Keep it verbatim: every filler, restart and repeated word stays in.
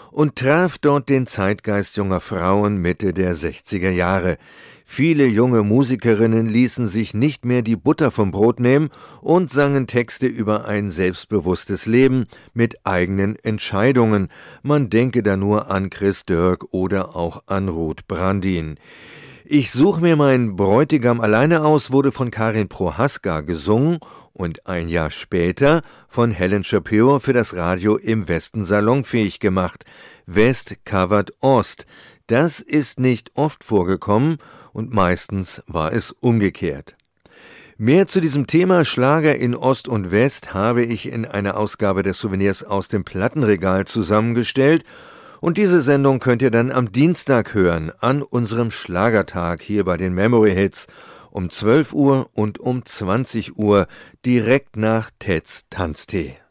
und traf dort den Zeitgeist junger Frauen Mitte der sechziger Jahre. Viele junge Musikerinnen ließen sich nicht mehr die Butter vom Brot nehmen und sangen Texte über ein selbstbewusstes Leben mit eigenen Entscheidungen. Man denke da nur an Chris Dirk oder auch an Ruth Brandin. Ich such mir meinen Bräutigam alleine aus wurde von Karin Prohaska gesungen und ein Jahr später von Helen Shapiro für das Radio im Westen salonfähig gemacht. West covert Ost. Das ist nicht oft vorgekommen und meistens war es umgekehrt. Mehr zu diesem Thema Schlager in Ost und West habe ich in einer Ausgabe des Souvenirs aus dem Plattenregal zusammengestellt. Und diese Sendung könnt ihr dann am Dienstag hören, an unserem Schlagertag hier bei den Memory Hits, um zwölf Uhr und um zwanzig Uhr, direkt nach Teds Tanztee.